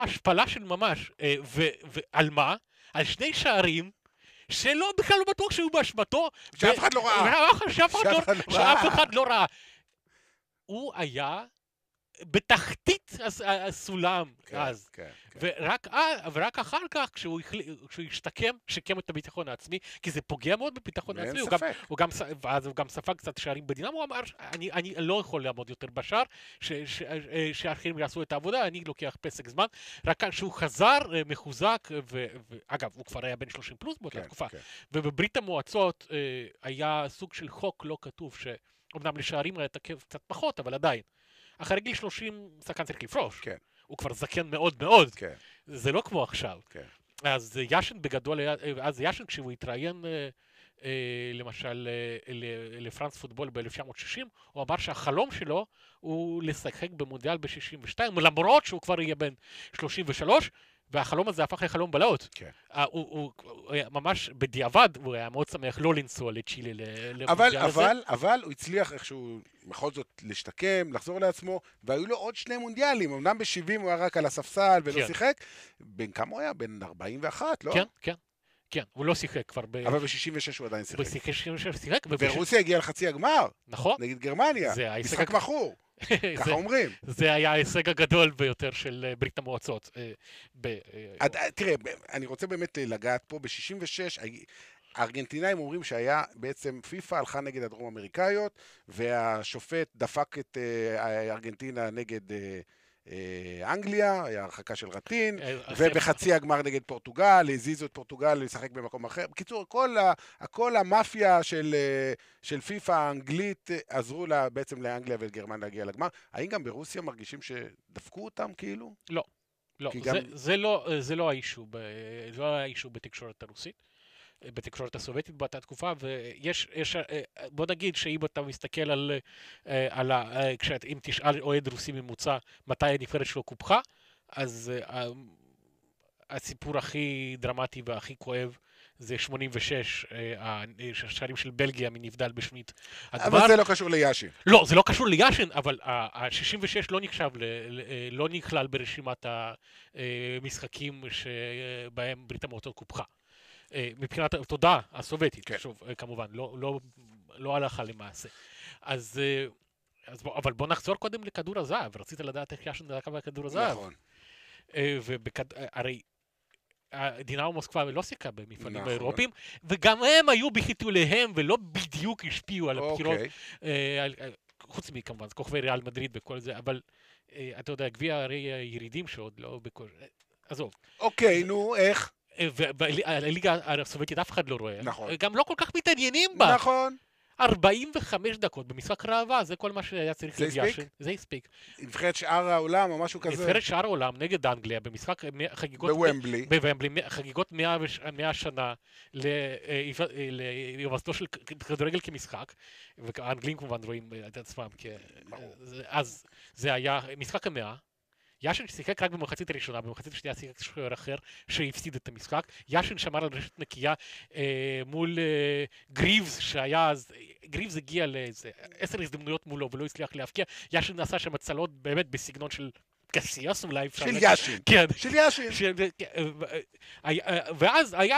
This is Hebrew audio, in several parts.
השפלה של ממש. ועל מה? על שני שערים, שלא, בכלל לא בטוח שהוא באשמתו. שאף אחד לא ראה. שאף אחד לא ראה. הוא היה בתחתית הסולם אז. ורק אחר כך, כשהוא השתקם, שיקם את הביטחון העצמי, כי זה פוגע מאוד בביטחון העצמי, ואז הוא גם ספג קצת שערים בדינמו, הוא אמר, אני לא יכול לעמוד יותר בשער, שהאחרים יעשו את העבודה, אני לוקח פסק זמן, רק כשהוא חזר מחוזק, ואגב, הוא כבר היה בן 30 פלוס באותה תקופה, ובברית המועצות היה סוג של חוק לא כתוב, שאומנם לשערים היה תקף קצת פחות, אבל עדיין. אחרי גיל 30 שחקן צריך לפרוש. כן. הוא כבר זקן מאוד מאוד. כן. זה לא כמו עכשיו. כן. אז ישן בגדול, אז ישן כשהוא התראיין למשל לפרנס פוטבול ב-1960, הוא אמר שהחלום שלו הוא לשחק במונדיאל ב-62, למרות שהוא כבר יהיה בן 33, והחלום הזה הפך לחלום בלהות. כן. הוא ממש בדיעבד, הוא היה מאוד שמח לא לנסוע לצ'ילה למונדיאל הזה. אבל הוא הצליח איכשהו בכל זאת להשתקם, לחזור לעצמו, והיו לו עוד 2 מונדיאלים. אמנם ב-70 הוא היה רק על הספסל ולא שיחק. בין כמה הוא היה? בין 41, לא? כן, כן. כן, הוא לא שיחק כבר אבל ב-66 הוא עדיין שיחק. ב-66 שיחק. ורוסיה הגיעה לחצי הגמר. נכון. נגד גרמניה. משחק מכור. ככה אומרים. זה היה ההישג הגדול ביותר של ברית המועצות. תראה, אני רוצה באמת לגעת פה, ב-66, הארגנטינאים אומרים שהיה בעצם פיפה הלכה נגד הדרום אמריקאיות, והשופט דפק את ארגנטינה נגד אנגליה, היה הרחקה של רטין, ובחצי הגמר נגד פורטוגל, הזיזו את פורטוגל לשחק במקום אחר. בקיצור, כל המאפיה של פיפה האנגלית עזרו בעצם לאנגליה ולגרמן להגיע לגמר. האם גם ברוסיה מרגישים שדפקו אותם כאילו? לא, לא. זה לא האישו בתקשורת הרוסית. בתקשורת הסובייטית באותה תקופה, ויש, בוא נגיד שאם אתה מסתכל אם תשאל אוהד רוסי ממוצע מתי הנבחרת שלו קופחה, אז הסיפור הכי דרמטי והכי כואב זה 86, השערים של בלגיה מנבדל בשמית. אבל זה לא קשור ליאשין. לא, זה לא קשור ליאשין, אבל ה-66 לא נכלל ברשימת המשחקים שבהם ברית המועצות קופחה. מבחינת התודעה הסובייטית, שוב, כמובן, לא הלכה למעשה. אבל בוא נחזור קודם לכדור הזהב, רצית לדעת איך ישן דרכה בכדור הזהב. נכון. הרי דינמו מוסקבה לא שיחקה במפעלים האירופיים, וגם הם היו בחיתוליהם ולא בדיוק השפיעו על הבחירות, חוץ מכמובן, כוכבי ריאל מדריד וכל זה, אבל אתה יודע, גביע הרי ירידים שעוד לא בכל... עזוב. אוקיי, נו, איך? והליגה הסובייטית אף אחד לא רואה. נכון. גם לא כל כך מתעניינים בה. נכון. 45 דקות במשחק ראווה, זה כל מה שהיה צריך ליאשין. זה הספיק. נבחרת שאר העולם או משהו כזה. נבחרת שאר העולם נגד אנגליה במשחק חגיגות... בוומבלי. חגיגות 100 שנה ליובסתו של כדורגל כמשחק, והאנגלים כמובן רואים את עצמם אז זה היה משחק 100. ישן שיחק רק במחצית הראשונה, במחצית השנייה שיחק שוער אחר שהפסיד את המשחק. ישן שמר על רשת נקייה מול גריבס שהיה אז, גריבס הגיע לאיזה 10 הזדמנויות מולו ולא הצליח להפקיע. ישן עשה שם הצלות באמת בסגנון של קסיאס אולי. של ישן. כן. של ישן. ואז היה,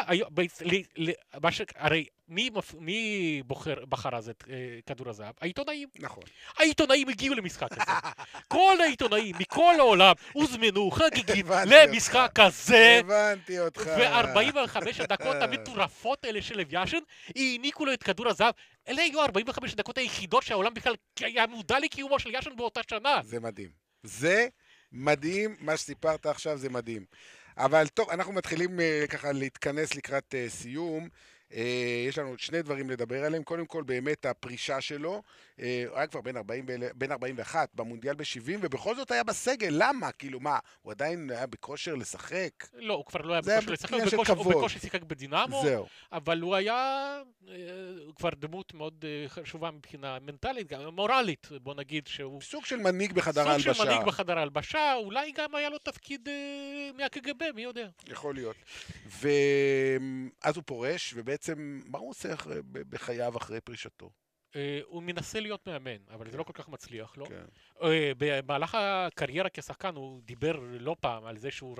הרי מי בחר אז את כדור הזהב? העיתונאים. נכון. העיתונאים הגיעו למשחק הזה. כל העיתונאים מכל העולם הוזמנו חגיגית למשחק הזה. הבנתי אותך. ו-45 הדקות המטורפות האלה של ישן העניקו לו את כדור הזהב. אלה היו 45 הדקות היחידות שהעולם בכלל היה מודע לקיומו של ישן באותה שנה. זה מדהים. זה מדהים, מה שסיפרת עכשיו זה מדהים. אבל טוב, אנחנו מתחילים ככה להתכנס לקראת סיום. יש לנו עוד 2 דברים לדבר עליהם. קודם כל, באמת הפרישה שלו, הוא היה כבר בין 41 במונדיאל ב-70, ובכל זאת היה בסגל. למה? כאילו מה, הוא עדיין היה בכושר לשחק? לא, הוא כבר לא היה בכושר לשחק, הוא בקושי שיחק בדינמו, אבל הוא היה כבר דמות מאוד חשובה מבחינה מנטלית, גם מורלית, בוא נגיד שהוא... סוג של מנהיג בחדר ההלבשה. סוג של מנהיג בחדר ההלבשה, אולי גם היה לו תפקיד מהקג"ב, מי יודע. יכול להיות. ואז הוא פורש, ובעצם מה הוא עושה בחייו אחרי פרישתו? הוא מנסה להיות מאמן, אבל זה לא כל כך מצליח, לא? במהלך הקריירה כשחקן הוא דיבר לא פעם על זה שהוא